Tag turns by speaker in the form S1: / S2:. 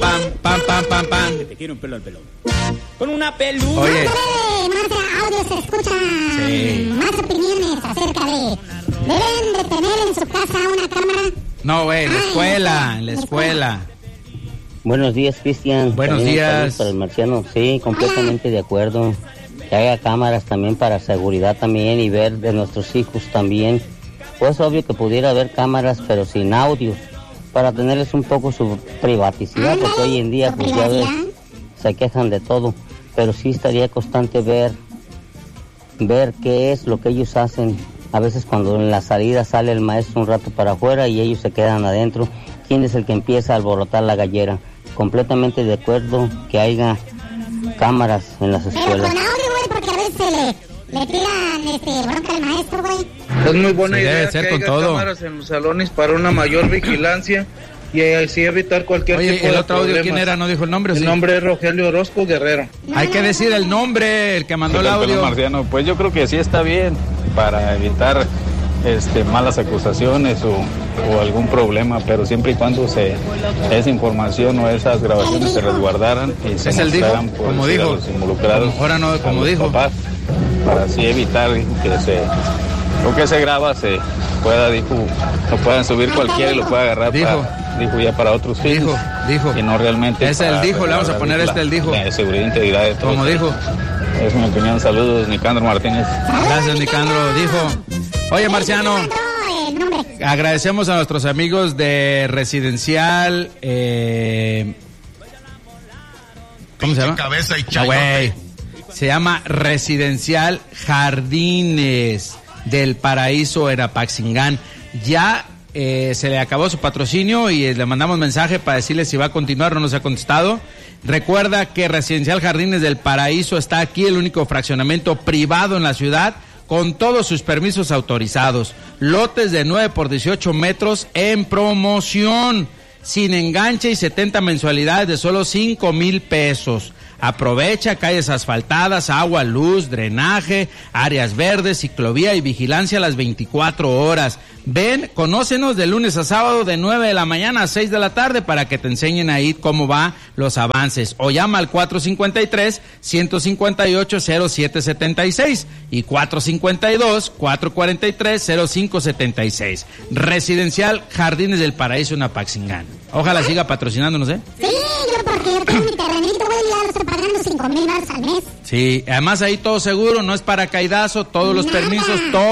S1: pam. Que te quiere un pelo al pelón. Con una peluca.
S2: Oye. Más audio se escucha. Sí. Más opiniones acerca de... ¿Deben de tener en su casa una cámara?
S3: No, güey, en la escuela.
S4: Buenos días, Cristian.
S3: Buenos
S4: también
S3: días.
S4: Para el marciano, sí, completamente de acuerdo. Que haya cámaras también para seguridad también y ver de nuestros hijos también. Pues obvio que pudiera haber cámaras, pero sin audios, para tenerles un poco su privacidad, porque hoy en día, pues ya ves, se quejan de todo. Pero sí estaría constante ver qué es lo que ellos hacen. A veces cuando en la salida sale el maestro un rato para afuera y ellos se quedan adentro, ¿quién es el que empieza a alborotar la gallera? Completamente de acuerdo que haya cámaras en las escuelas.
S2: Pero con audio, güey, porque a veces le tiran bronca al maestro, güey.
S5: Es muy buena idea
S3: debe ser
S5: que
S3: con
S5: haya
S3: todo.
S5: cámaras en los salones para una mayor vigilancia y así evitar cualquier tipo de
S3: Oye, el otro audio,
S5: problemas.
S3: ¿quién era? ¿No dijo el nombre?
S5: El
S3: ¿sí?
S5: nombre es Rogelio Orozco Guerrero.
S3: Hay que decir el nombre, el que mandó el audio.
S6: Marciano, pues yo creo que sí está bien para evitar malas acusaciones o algún problema, pero siempre y cuando esa información o esas grabaciones se resguardaran y se mostraran por
S3: como dijo,
S6: los involucrados,
S3: ahora no, como
S6: a los
S3: dijo,
S6: papás, para así evitar que lo que se graba se pueda, lo puedan subir cualquiera y lo pueda agarrar ya para otros fines.
S3: Dijo.
S6: Y no realmente.
S3: Es el dijo, le vamos a poner el dijo.
S6: La seguridad e integridad de todos.
S3: Como dijo.
S6: Es mi opinión. Saludos, Nicandro Martínez.
S3: Gracias, Nicandro. Dijo. Oye, Marciano, agradecemos a nuestros amigos de Residencial. ¿Cómo se llama?
S7: Cabeza y
S3: No, güey. Se llama Residencial Jardines del Paraíso en Apaxingán. Ya se le acabó su patrocinio y le mandamos mensaje para decirle si va a continuar, no nos ha contestado. Recuerda que Residencial Jardines del Paraíso está aquí, el único fraccionamiento privado en la ciudad, con todos sus permisos autorizados. Lotes de 9 por 18 metros en promoción, sin enganche y 70 mensualidades de solo 5,000 pesos. Aprovecha calles asfaltadas, agua, luz, drenaje, áreas verdes, ciclovía y vigilancia a las 24 horas. Ven, conócenos de lunes a sábado de 9 de la mañana a 6 de la tarde para que te enseñen ahí cómo va los avances. O llama al 453-158-0776 y 452-443-0576. Residencial Jardines del Paraíso en Apaxingán. Ojalá siga patrocinándonos, ¿eh?
S2: Sí, porque yo tengo mi terrenito, güey, ya lo estoy pagando 5,000 baros al mes.
S3: Sí, además ahí todo seguro, no es paracaídazo, todos los permisos, todo